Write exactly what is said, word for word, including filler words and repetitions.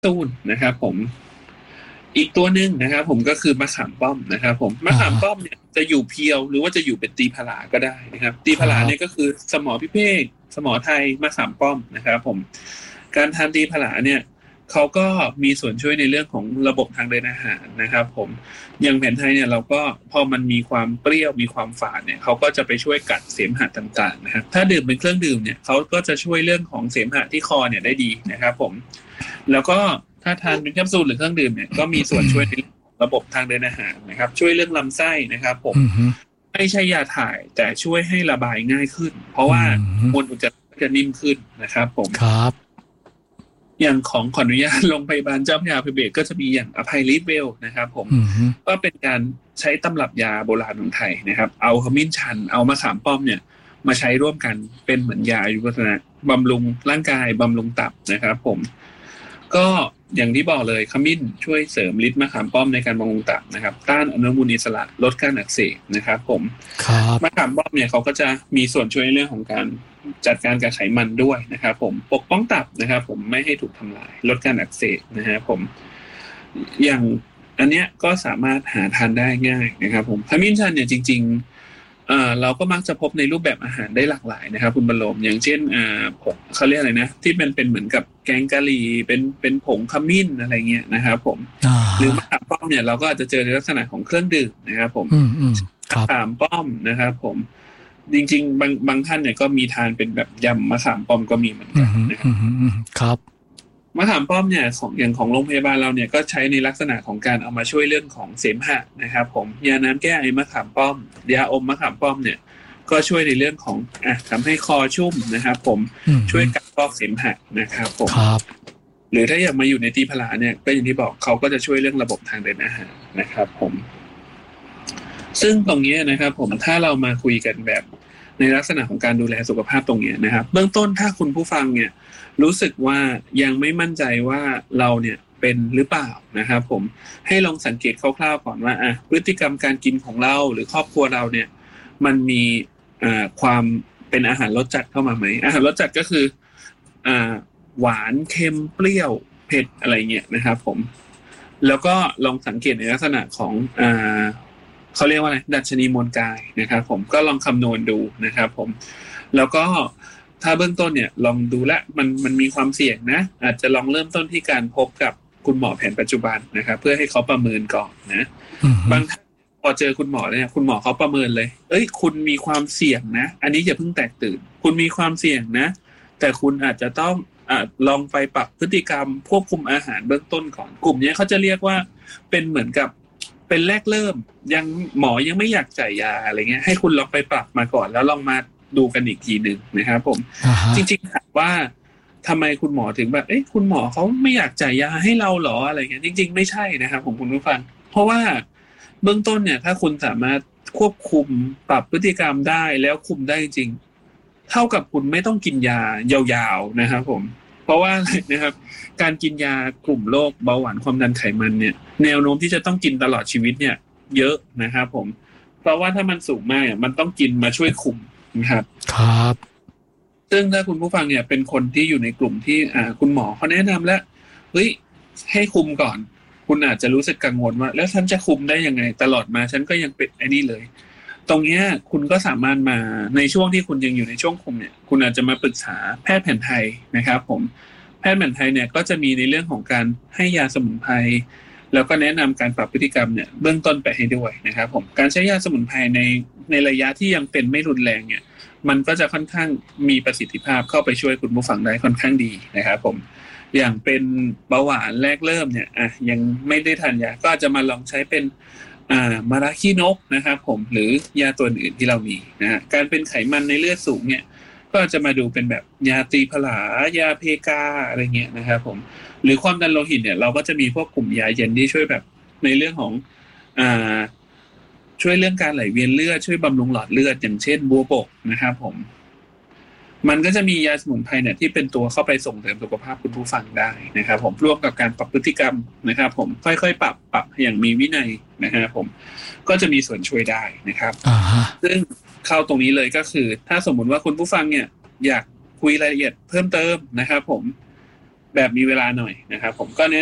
ตูนนะครับผมอีกตัวนึงนะครับผมก็คือมะขามป้อมนะครับผมมะขามป้อมเนี่ยจะอยู่เพียวหรือว่าจะอยู่เป็นตีผลาก็ได้นะครับตีผลาเนี่ยก็คือสมอพิเภกสมอไทยมะขามป้อมนะครับผมการทานตีผลาเนี่ยเขาก็มีส่วนช่วยในเรื่องของระบบทางเดินอาหารนะครับผมอย่างแผนไทยเนี่ยเราก็พอมันมีความเปรี้ยวมีความฝาดเนี่ยเขาก็จะไปช่วยกัดเสมหะต่างๆนะครับถ้าดื่มเป็นเครื่องดื่มเนี่ยเขาก็จะช่วยเรื่องของเสมหะที่คอเนี่ยได้ดีนะครับผมแล้วก็ถ้าทานเป็นแคปซูลหรือเครื่องดื่มเนี่ยก็มีส่วนช่วยในระบบทางเดินอาหารนะครับช่วยเรื่องลำไส้นะครับผมไม่ใช่ยาถ่ายแต่ช่วยให้ระบายง่ายขึ้นเพราะว่ามวลอุจจาระจะนิ่มขึ้นนะครับผมครับอย่างของขออนุญาตโรงพยาบาลเจ้าพระยาอภัยเบศรก็จะมีอย่างอภัยลิฟเวลนะครับผมก็เป็นการใช้ตำรับยาโบราณของไทยนะครับเอาขมิ้นชันเอามะขามป้อมเนี่ยมาใช้ร่วมกันเป็นเหมือนยาอายุวัฒนะบำรุงร่างกายบำรุงตับนะครับผมก็อย่างที่บอกเลยขมิ้นช่วยเสริมฤทธิ์มะขามป้อมในการบำรุงตับนะครับต้านอนุมูลอิสระลดการอักเสบนะครับผมมะขามป้อมเนี่ยเขาก็จะมีส่วนช่วยในเรื่องของการจัดการกับไขมันด้วยนะครับผมปกป้องตับนะครับผมไม่ให้ถูกทำลายลดการอักเสบนะฮะผมอย่างอันเนี้ยก็สามารถหาทานได้ง่ายนะครับผมขมิ้นชันเนี่ยจริงๆเอ่อเราก็มักจะพบในรูปแบบอาหารได้หลากหลายนะครับคุณบรรลมอย่างเช่นอ่าผงเขาเรียกอะไรนะที่เป็นเป็นเหมือนกับแกงกะหรี่เป็นเป็นผงขมิ้นอะไรเงี้ยนะครับผมหรือมะขามป้อมเนี่ยเราก็อาจจะเจอในลักษณะของเครื่องดื่มนะครับผมมะขามป้อมนะครับผมจริงๆบางบางท่านเนี่ยก็มีทานเป็นแบบยำมะขามป้อมก็มีเหมือนกันนะครับครับมะขามป้อมเนี่ยของอย่างของโรงพยาบาลเราเนี่ยก็ใช้ในลักษณะของการเอามาช่วยเรื่องของเสมหะนะครับผมยาน้ำแก้ไอมะขามป้อมยาอมมะขามป้อมเนี่ยก็ช่วยในเรื่องของอ่ะทำให้คอชุ่มนะครับผมช่วยกัดกรอกเสมหะนะครับผมครับหรือถ้าอยากมาอยู่ในตีผลาเนี่ยก็อย่างที่บอกเขาก็จะช่วยเรื่องระบบทางเดินอาหารนะครับผมซึ่งตรงนี้นะครับผมถ้าเรามาคุยกันแบบในลักษณะของการดูแลสุขภาพตรงนี้นะครับเบื้องต้นถ้าคุณผู้ฟังเนี่ยรู้สึกว่ายังไม่มั่นใจว่าเราเนี่ยเป็นหรือเปล่านะครับผมให้ลองสังเกตคร่าวๆก่อนว่าอ่ะพฤติกรรมการกินของเราหรือครอบครัวเราเนี่ยมันมีอ่าความเป็นอาหารรสจัดเข้ามาไหมอาหารรสจัดก็คืออ่าหวานเค็มเปรี้ยวเผ็ดอะไรเงี้ยนะครับผมแล้วก็ลองสังเกตในลักษณะของอ่าเขาเรียกว่าอะไรดัชนีมวลกายนะครับผมก็ลองคำนวณดูนะครับผมแล้วก็ถ้าเบื้องต้นเนี่ยลองดูและมันมันมีความเสี่ยงนะอาจจะลองเริ่มต้นที่การพบกับคุณหมอแผนปัจจุบันนะครับเพื่อให้เขาประเมินก่อนนะบางท่านพอเจอคุณหมอเนี่ยคุณหมอเขาประเมินเลยเอ้ยคุณมีความเสี่ยงนะอันนี้อย่าเพิ่งแตกตื่นคุณมีความเสี่ยงนะแต่คุณอาจจะต้องอ่าลองไปปรับพฤติกรรมควบคุมอาหารเบื้องต้นก่อนกลุ่มนี้เขาจะเรียกว่าเป็นเหมือนกับเป็นแรกเริ่มยังหมอยังไม่อยากจ่ายยาอะไรเงี้ยให้คุณลองไปปรับมาก่อนแล้วลองมาดูกันอีกทีหนึ่งนะครับผม uh-huh. จริงๆถามว่าทำไมคุณหมอถึงแบบเอ๊ะคุณหมอเขาไม่อยากจ่ายยาให้เราหรออะไรเงี้ยจริงๆไม่ใช่นะครับผมคุณผู้ฟังเพราะว่าเบื้องต้นเนี่ยถ้าคุณสามารถควบคุมปรับพฤติกรรมได้แล้วคุมได้จริงเท่ากับคุณไม่ต้องกินยายาวๆนะครับผมเพราะว่าอะไรนะครับการกินยากลุ่มโรคเบาหวานความดันไขมันเนี่ยแนวโน้มที่จะต้องกินตลอดชีวิตเนี่ยเยอะนะครับผมเพราะว่าถ้ามันสูงมากเนี่ยมันต้องกินมาช่วยคุมนะครับครับซึ่งถ้าคุณผู้ฟังเนี่ยเป็นคนที่อยู่ในกลุ่มที่อ่าคุณหมอเขาแนะนำแล้วเฮ้ยให้คุมก่อนคุณอาจจะรู้สึกกังวลว่าแล้วฉันจะคุมได้ยังไงตลอดมาฉันก็ยังเป็นไอ้นี่เลยตรงเนี้ยคุณก็สามารถมาในช่วงที่คุณยังอยู่ในช่วงคุมเนี่ยคุณอาจจะมาปรึกษาแพทย์แผนไทยนะครับผมแพทย์แผนไทยเนี่ยก็จะมีในเรื่องของการให้ยาสมุนไพรแล้วก็แนะนำการปรับพฤติกรรมเนี่ยเบื้องต้นไปให้ด้วยนะครับผมการใช้ยาสมุนไพรในในระยะที่ยังเป็นไม่รุนแรงเนี่ยมันก็จะค่อนข้างมีประสิทธิภาพเข้าไปช่วยคุณผู้ฟังได้ค่อนข้างดีนะครับผมอย่างเป็นเบาหวานแรกเริ่มเนี่ยอ่ะยังไม่ได้ทานยาก็จะมาลองใช้เป็นอ่ามาราคีนกนะครับผมหรือยาตัวอื่นที่เรามีนะฮะการเป็นไขมันในเลือดสูงเนี่ยก็จะมาดูเป็นแบบยาตีผลายาเพกาอะไรเงี้ยนะครับผมหรือความดันโลหิตเนี่ยเราก็จะมีพวกกลุ่มยาเย็นที่ช่วยแบบในเรื่องของอ่าช่วยเรื่องการไหลเวียนเลือดช่วยบำรุงหลอดเลือดอย่างเช่นบัวบกนะครับผมมันก็จะมียาสมุนไพรเนี่ยที่เป็นตัวเข้าไปส่งเสริมสุขภาพคุณผู้ฟังได้นะครับผมร่วมกับการปรับพฤติกรรมนะครับผมค่อยๆปรับปรับอย่างมีวินัยนะครับผมก็จะมีส่วนช่วยได้นะครับ uh-huh. ซึ่งเข้าตรงนี้เลยก็คือถ้าสมมุติว่าคุณผู้ฟังเนี่ยอยากคุยรายละเอียดเพิ่มเติมนะครับผมแบบมีเวลาหน่อยนะครับผมก็